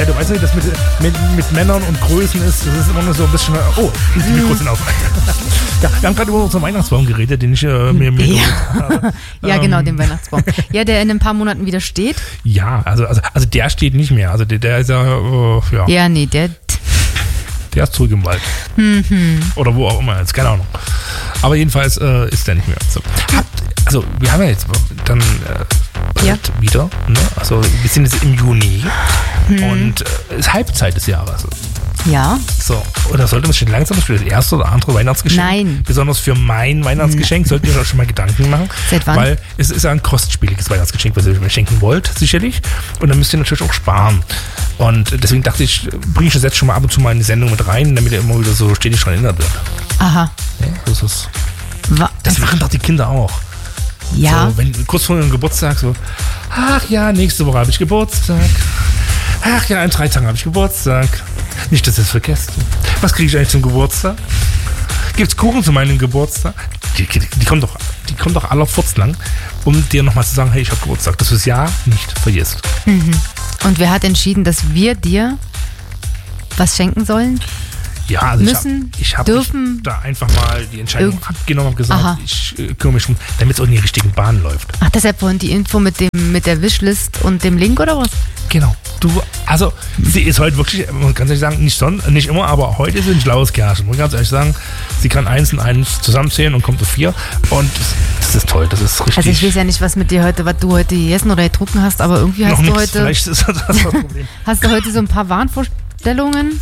Ja, du weißt ja, das mit Männern und Größen ist, das ist immer nur so ein bisschen, die Mikros sind auf. Ja, wir haben gerade über unseren Weihnachtsbaum geredet, den ich mir habe. Ja, genau, den Weihnachtsbaum. Ja, der in ein paar Monaten wieder steht. Ja, also der steht nicht mehr. Also der ist ja. Ja, nee, der ist zurück im Wald. Oder wo auch immer jetzt, keine Ahnung. Aber jedenfalls ist der nicht mehr. So. Also wir haben ja jetzt dann wieder, ne? Also wir sind jetzt im Juni und es ist Halbzeit des Jahres. Ja. So, oder sollte man sich langsam für das erste oder andere Weihnachtsgeschenk, Nein. besonders für mein Weihnachtsgeschenk, solltet ihr euch schon mal Gedanken machen. Seit wann? Weil es ist ja ein kostspieliges Weihnachtsgeschenk, was ihr mir schenken wollt, sicherlich. Und dann müsst ihr natürlich auch sparen. Und deswegen dachte ich, bringe ich das jetzt schon mal ab und zu mal in die Sendung mit rein, damit ihr immer wieder so stetig daran erinnert wird. Aha. Ja, das machen doch die Kinder auch. Ja. So, wenn kurz vor ihrem Geburtstag so, ach ja, nächste Woche habe ich Geburtstag. Ach ja, in 3 Tagen habe ich Geburtstag. Nicht, dass ihr es vergesst. Was kriege ich eigentlich zum Geburtstag? Gibt's Kuchen zu meinem Geburtstag? Die kommen doch aller Furz lang, um dir nochmal zu sagen, hey, ich habe Geburtstag. Dass du es ja nicht vergisst. Und wer hat entschieden, dass wir dir was schenken sollen? Ja, also müssen, ich habe da einfach mal die Entscheidung abgenommen und gesagt, ich kümmere mich schon, damit es auch in die richtigen Bahnen läuft. Ach, deshalb vorhin die Info mit der Wishlist und dem Link oder was? Genau. Sie ist heute wirklich, man kann ehrlich sagen, nicht immer, aber heute ist sie ein schlaues Kerlchen. Man kann ganz ehrlich sagen, sie kann 1 und 1 zusammenzählen und kommt auf 4 und das ist toll, das ist richtig. Also ich weiß ja nicht, was du heute gegessen oder getrunken hast, aber irgendwie hast du heute... Vielleicht ist das Problem. Hast du heute so ein paar Wahnvorstellungen?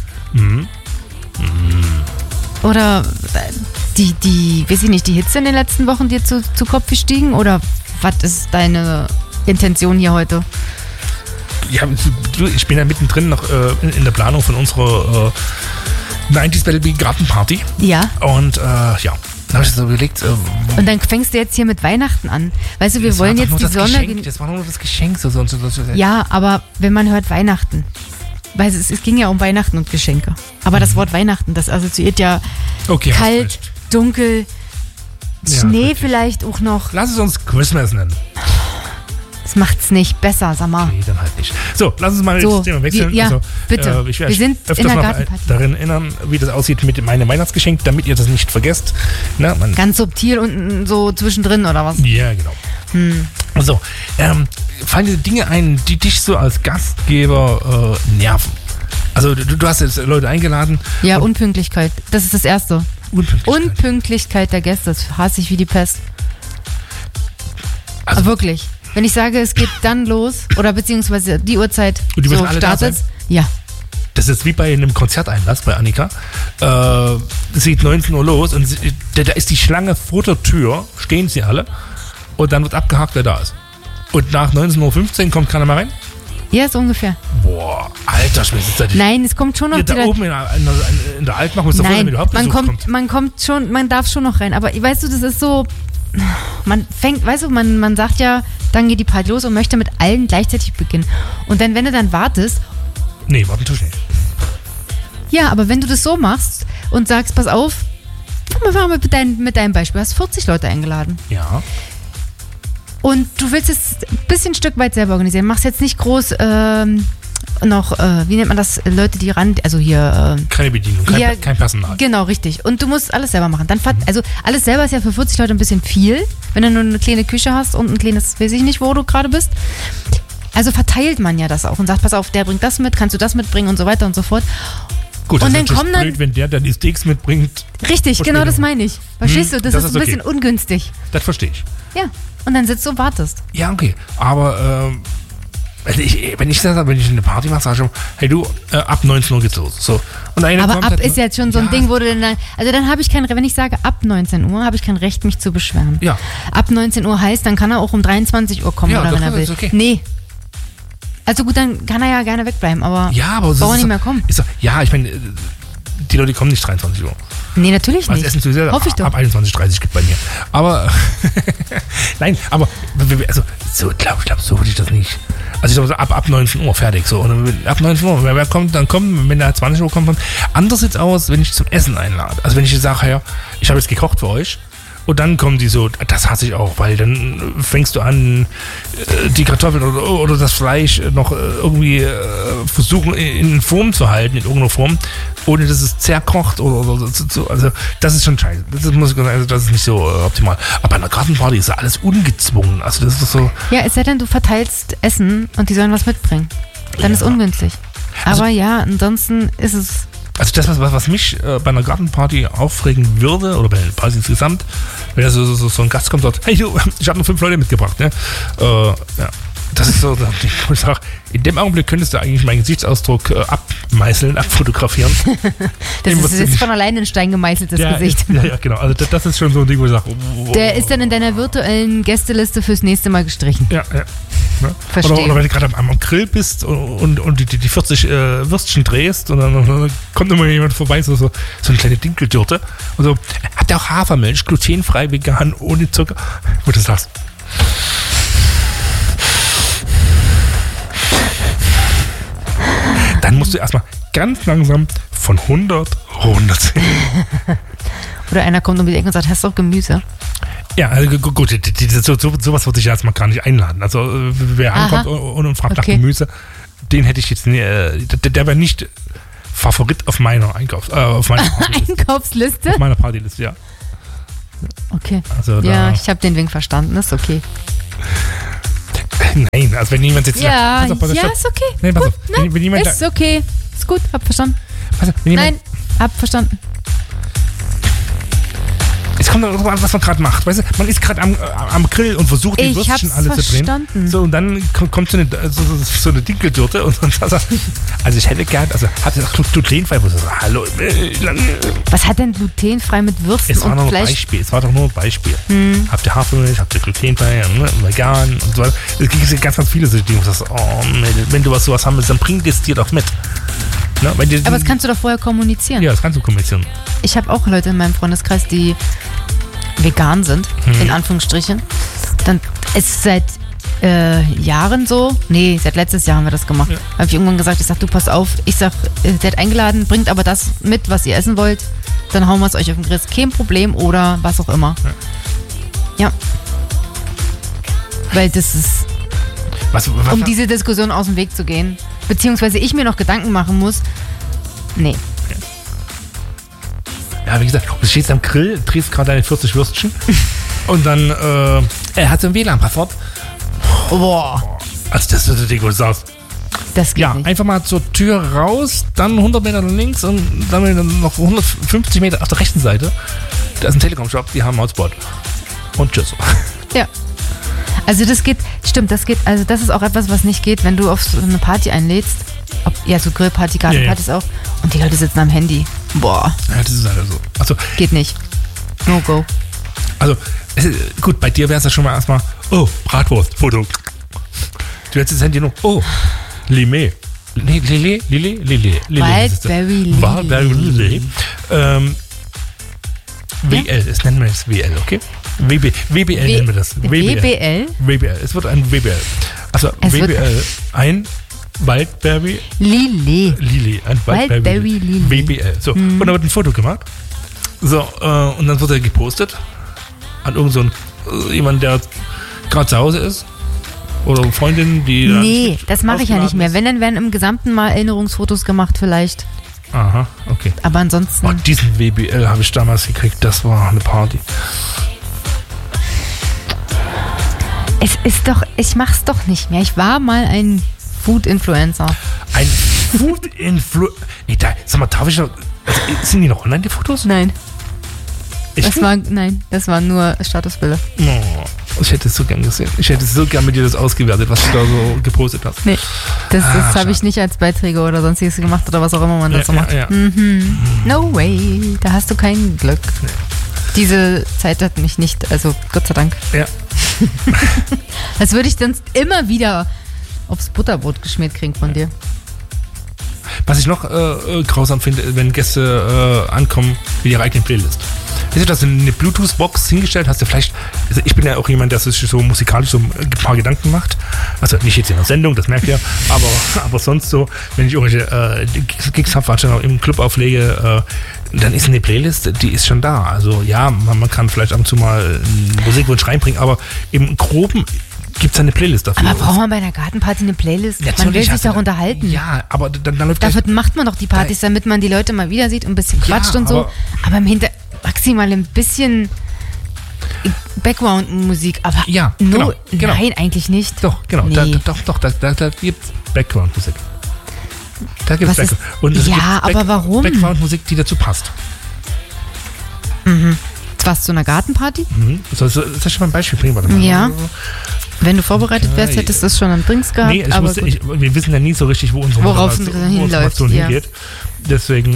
Oder die, weiß ich nicht, die Hitze in den letzten Wochen dir zu Kopf gestiegen? Oder was ist deine Intention hier heute? Ja, ich bin ja mittendrin noch in der Planung von unserer 90s Battlebeat Gartenparty. Ja. Und da habe ich so überlegt. Und dann fängst du jetzt hier mit Weihnachten an. Weißt du, wir wollen jetzt die Sonne... Das war nur das Geschenk. So. Ja, aber wenn man hört Weihnachten... Weil es ging ja um Weihnachten und Geschenke. Aber das Wort Weihnachten, das assoziiert ja kalt, dunkel, Schnee vielleicht auch noch. Lass es uns Christmas nennen. Das macht's nicht besser, sag mal. Nee, dann halt nicht. So, lass uns mal das Thema wechseln. Bitte. Wir sind in der Gartenparty. Daran erinnern, wie das aussieht mit meinem Weihnachtsgeschenk, damit ihr das nicht vergesst. Na, ganz subtil unten so zwischendrin, oder was? Ja, genau. So, fallen dir Dinge ein, die dich so als Gastgeber nerven? Also du hast jetzt Leute eingeladen. Ja, Unpünktlichkeit. Das ist das Erste. Unpünktlichkeit der Gäste. Das hasse ich wie die Pest. Also wirklich. Wenn ich sage, es geht dann los, oder beziehungsweise die Uhrzeit und die so startet. Ja. Das ist wie bei einem Konzerteinlass bei Annika. Es geht 19 Uhr los und da ist die Schlange vor der Tür, stehen sie alle. Und dann wird abgehakt, wer da ist. Und nach 19.15 Uhr kommt keiner mehr rein? Ja, so ungefähr. Boah, alter Schwede. Nein, es kommt schon noch da oben in der Altmach muss davor, wenn überhaupt man darf schon noch rein. Aber weißt du, das ist so, man sagt ja, dann geht die Party los und möchte mit allen gleichzeitig beginnen. Und dann, wenn du dann wartest... Nee, warten tue ich nicht. Ja, aber wenn du das so machst und sagst, pass auf, wir fangen mit deinem Beispiel, du hast 40 Leute eingeladen. Ja. Und du willst es ein bisschen ein Stück weit selber organisieren. Machst jetzt nicht groß wie nennt man das, Leute, die also hier... keine Bedienung, kein Personal. Genau, richtig. Und du musst alles selber machen. Also alles selber ist ja für 40 Leute ein bisschen viel, wenn du nur eine kleine Küche hast und ein kleines, weiß ich nicht, wo du gerade bist. Also verteilt man ja das auch und sagt, pass auf, der bringt das mit, kannst du das mitbringen und so weiter und so fort. Gut, das ist natürlich blöd, wenn der die Steaks mitbringt. Richtig, genau das meine ich. Verstehst du? Das ist ein bisschen ungünstig. Das verstehe ich. Ja, und dann sitzt du und wartest. Ja, okay. Aber wenn ich eine Party mache, sage ich schon, hey du, ab 19 Uhr geht's los. So. Und aber ab ist jetzt schon so ein Ding, wo du dann, also dann habe ich wenn ich sage ab 19 Uhr, habe ich kein Recht, mich zu beschweren. Ja. Ab 19 Uhr heißt, dann kann er auch um 23 Uhr kommen, oder wenn er will. Okay. Nee. Also gut, dann kann er ja gerne wegbleiben, aber braucht nicht mehr kommen. Ich meine, die Leute kommen nicht 23 Uhr. Nee, natürlich nicht. Das Essen sowieso hoffe ich doch. Ab 21.30 gibt bei mir. Aber, nein, aber, also, so, glaube so würde ich das nicht. Also, ich glaube, ab 19 Uhr fertig, so. Und ab 19 Uhr, wer kommt, dann kommt, wenn der 20 Uhr kommt. Anders sieht's aus, wenn ich zum Essen einlade. Also, wenn ich sage, ja, ich habe jetzt gekocht für euch Und dann kommen die so, das hasse ich auch, weil dann fängst du an, die Kartoffeln oder das Fleisch noch irgendwie versuchen in Form zu halten, in irgendeiner Form, ohne dass es zerkocht oder so. Also das ist schon scheiße. Das muss ich sagen, also das ist nicht so optimal. Aber bei einer Gartenparty ist ja alles ungezwungen. Also das ist so. Ja, es sei denn, du verteilst Essen und die sollen was mitbringen. Dann ist ungünstig. Aber ja, ansonsten ist es. Also das, was mich bei einer Gartenparty aufregen würde, oder bei einer Party insgesamt, wenn da so ein Gast kommt und sagt, hey du, ich habe noch 5 Leute mitgebracht. Ne? Ja. Das ist so, ich sag, in dem Augenblick könntest du eigentlich meinen Gesichtsausdruck abmeißeln, abfotografieren. Das ist jetzt von alleine ein Stein gemeißeltes Gesicht. Ja, genau. Also das ist schon so ein Ding, wo ich sage, der ist dann in deiner virtuellen Gästeliste fürs nächste Mal gestrichen. Ja. Ne? Verstehe. Oder wenn du gerade am Grill bist und die 40 Würstchen drehst und dann kommt immer jemand vorbei, so eine kleine Dinkeldürte. Und so, hat der auch Hafermilch, glutenfrei, vegan, ohne Zucker? Wo du sagst, dann musst du erstmal ganz langsam von 100 runterzählen. Oder einer kommt um die Ecke und sagt, hast du auch Gemüse? Ja, also gut, sowas würde ich ja erstmal gar nicht einladen. Also wer ankommt und fragt nach Gemüse, den hätte ich jetzt nicht, der wäre nicht Favorit auf meiner Einkaufsliste. Auf meiner Partyliste, ja. Okay. Also ja, ich habe den Wink verstanden, ist okay. Nein, also wenn jemand jetzt ja, ist okay. Nein, gut, auf. Wenn jemand ist okay. Ist gut, hab verstanden. Nein, hab verstanden. Es kommt darauf an, was man gerade macht. Weißt du, man ist gerade am Grill und versucht, die Würstchen alle zu drehen. So, und dann kommt so eine Dinkeldürte und dann sagt er, also ich hätte gern, also hat er glutenfrei, wo er sagt, hallo. Was hat denn glutenfrei mit Würsten und Fleisch? Es war doch nur ein Beispiel. Habt ihr Hafermilch, habt ihr glutenfrei, vegan und so weiter. Es gibt ganz, ganz viele solche Dinge, wo du sagst, oh, wenn du sowas haben willst, dann bring das dir doch mit. Ne? Aber das kannst du doch vorher kommunizieren. Ja, das kannst du kommunizieren. Ich habe auch Leute in meinem Freundeskreis, die vegan sind, in Anführungsstrichen. Dann ist seit Jahren so, seit letztes Jahr haben wir das gemacht. Habe ich irgendwann gesagt, ich sag, du pass auf, ihr seid eingeladen, bringt aber das mit, was ihr essen wollt, dann hauen wir es euch auf den Grill, kein Problem oder was auch immer. Ja. Weil das ist, um diese Diskussion aus dem Weg zu gehen, beziehungsweise ich mir noch Gedanken machen muss, nee. Ja, wie gesagt, du stehst am Grill, drehst gerade deine 40 Würstchen und dann, er hat so ein WLAN-Passwort. Boah. Also das ist das Ding, wo du sagst. Das geht nicht. Einfach mal zur Tür raus, dann 100 Meter links und dann noch 150 Meter auf der rechten Seite. Da ist ein Telekom-Shop, die haben einen Hotspot. Und tschüss. Ja. Also das geht, also das ist auch etwas, was nicht geht, wenn du auf so eine Party einlädst. So Grillparty, Gartenpartys auch. Und die Leute sitzen am Handy. Boah. Ja, das ist leider so. Also, geht nicht. No go. Also, gut, bei dir wäre es ja schon mal erstmal, Bratwurst, Foto. Du hättest das Handy noch, Lime. Lili. Wildberry Lili. WL, das nennen wir jetzt WL, okay? WBL nennen wir das. WBL? WBL, es wird ein WBL. Also WBL, ein Wildberry Lili, ein Wildberry Lili. WBL. So, und da wird ein Foto gemacht. So, und dann wird er gepostet an jemand, der gerade zu Hause ist. Oder Freundin, die. Nee, das mache ich ja nicht mehr. Wenn, dann werden im Gesamten mal Erinnerungsfotos gemacht, vielleicht. Aha, okay. Aber ansonsten. Diesen WBL habe ich damals gekriegt, das war eine Party. Es ist doch, ich mach's doch nicht mehr. Ich war mal ein Food-Influencer. Ein Food-Influencer? Sag mal, darf ich noch. Also, sind die noch online, die Fotos? Nein. Das waren nur Statusbilder. Oh, ich hätte es so gern gesehen. Ich hätte so gern mit dir das ausgewertet, was du da so gepostet hast. Nee, das habe ich nicht als Beiträge oder sonstiges gemacht oder was auch immer man dazu macht. Ja. No way, da hast du kein Glück. Nee. Diese Zeit hat mich nicht, also Gott sei Dank. Ja. Das würde ich sonst immer wieder aufs Butterbrot geschmiert kriegen von dir. Was ich noch grausam finde, wenn Gäste ankommen mit ihrer eigenen Playlist. du hast eine Bluetooth-Box hingestellt, hast du vielleicht, also ich bin ja auch jemand, der sich so musikalisch so ein paar Gedanken macht. Also nicht jetzt in der Sendung, das merkt ihr, aber sonst so, wenn ich irgendwelche Gigs habe, auch im Club auflege, dann ist eine Playlist, die ist schon da. Also ja, man kann vielleicht ab und zu mal einen Musikwunsch reinbringen, aber im Groben gibt es eine Playlist dafür. Aber braucht man bei einer Gartenparty eine Playlist? Natürlich, man will sich doch unterhalten. Ja, aber dann läuft dafür macht man doch die Partys, damit man die Leute mal wieder sieht und ein bisschen quatscht und so. Aber im maximal ein bisschen Background-Musik. Aber ja, genau. Genau. Nein, eigentlich nicht. Doch, genau. Nee. Da gibt es Background-Musik. Da gibt es Background. Und aber warum? Background-Musik, die dazu passt. Was, zu einer Gartenparty? Soll ich schon mal ein Beispiel bringen? Warte mal. Ja. Wenn du vorbereitet wärst, hättest du es schon an Drinks gehabt. Nee, wir wissen ja nie so richtig, wo unsere Information hingeht. Deswegen,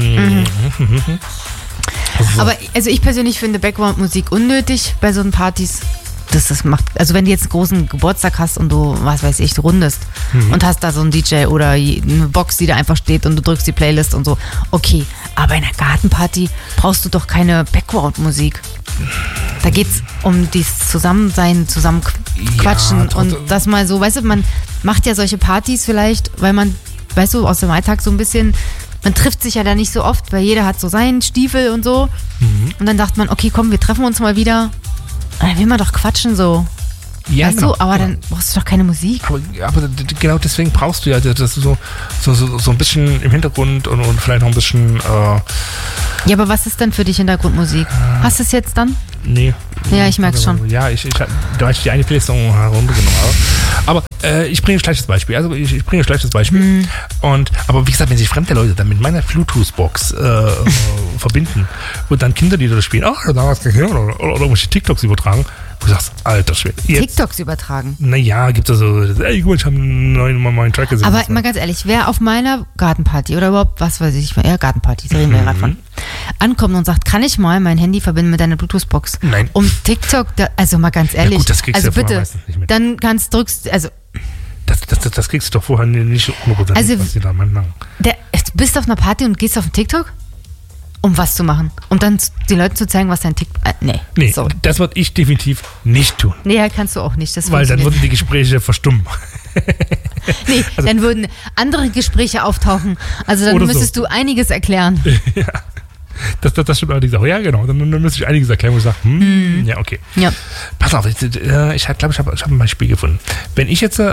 so. Aber also ich persönlich finde Background-Musik unnötig bei so Partys. Das macht, also wenn du jetzt einen großen Geburtstag hast und du, was weiß ich, du rundest und hast da so einen DJ oder eine Box, die da einfach steht und du drückst die Playlist und so, okay. Aber in einer Gartenparty brauchst du doch keine Background-Musik. Da geht's um dieses Zusammensein, Zusammenquatschen und das mal so, weißt du, man macht ja solche Partys vielleicht, weil man, weißt du, aus dem Alltag so ein bisschen, man trifft sich ja da nicht so oft, weil jeder hat so seinen Stiefel und so. Und dann dachte man, okay, komm, wir treffen uns mal wieder. Dann will man doch quatschen so. Ja, weißt du, aber dann brauchst du doch keine Musik. Aber genau deswegen brauchst du ja, dass du so ein bisschen im Hintergrund und vielleicht noch ein bisschen. Ja, aber was ist denn für dich Hintergrundmusik? Hast du es jetzt dann? Nee. Ja, ich merke schon. Ja, da ich die eine Playlist runtergenommen habe. Aber ich bringe ein schlechtes Beispiel. Also ich bringe ein schlechtes Beispiel. Aber wie gesagt, wenn sich fremde Leute dann mit meiner Bluetooth-Box verbinden und dann Kinderlieder spielen, da hast du gehört, oder irgendwelche TikToks übertragen, wo du sagst, alter Schwede. TikToks übertragen? Naja, gibt es so, ey gut, ich habe einen neuen Track gesehen. Aber mal ganz ehrlich, wer auf meiner Gartenparty oder überhaupt, was weiß ich, Gartenparty, da reden wir ja gerade von, ankommt und sagt, kann ich mal mein Handy verbinden mit deiner Bluetooth-Box? Nein. Um TikTok, also mal ganz ehrlich, ja gut, das kriegst also du ja bitte, nicht mit. dann drückst, also das kriegst du doch vorher nicht 100% also, was die da machen. Du bist auf einer Party und gehst auf den TikTok? Um was zu machen? Um dann den Leuten zu zeigen, was dein TikTok... Nee, so. Das würde ich definitiv nicht tun. Nee, kannst du auch nicht. Weil dann würden die Gespräche verstummen. Nee, also, dann würden andere Gespräche auftauchen. Also dann müsstest du einiges erklären. Ja, das stimmt allerdings auch. Ja, genau. Dann müsste ich einiges erklären, wo ich sage, ja, okay. Ja. Pass auf, ich glaube, ich habe ein Beispiel gefunden. Wenn ich jetzt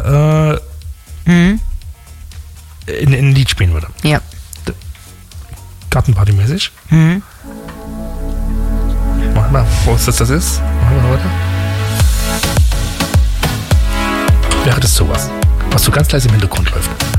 ein Lied spielen würde. Ja. Gartenparty-mäßig. Mach mal, was das ist. Mach mal weiter. Wäre das sowas, was so ganz leise im Hintergrund läuft.